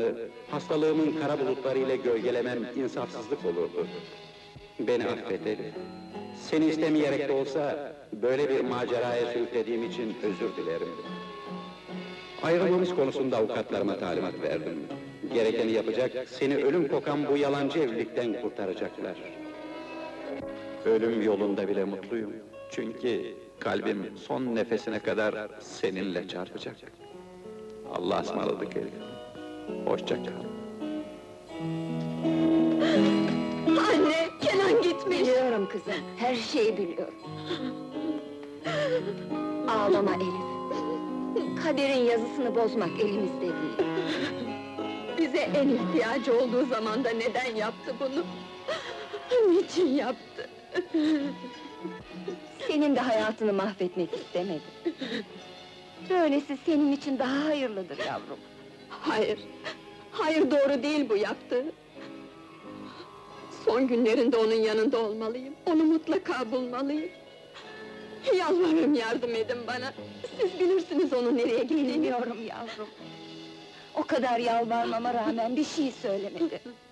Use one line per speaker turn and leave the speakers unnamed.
hayatını hastalığımın kara bulutlarıyla gölgelemem insafsızlık olurdu. Beni affet Elif. Seni istemeyerek de olsa böyle bir maceraya sürüklediğim için özür dilerim. Ayrılmamız konusunda avukatlarıma talimat verdim. Gerekeni yapacak, seni ölüm kokan bu yalancı evlilikten kurtaracaklar. Ölüm yolunda bile mutluyum. Çünkü kalbim son nefesine kadar seninle çarpacak. Allah'a ısmarladık Elif. Hoşça kal.
Anne, Kenan gitmiş!
Biliyorum kızım, her şeyi biliyorum. Ağlama Elif. Kaderin yazısını bozmak elimizde değil.
Bize en ihtiyacı olduğu zamanda neden yaptı bunu? Niçin yaptı?
Senin de hayatını mahvetmek istemedim. Böylesi senin için daha hayırlıdır yavrum.
Hayır, hayır doğru değil bu yaptığı. Son günlerinde onun yanında olmalıyım, onu mutlaka bulmalıyım. Yalvarırım yardım edin bana, siz bilirsiniz onun nereye gittiğini.
Bilmiyorum yavrum. O kadar yalvarmama rağmen bir şey söylemedi.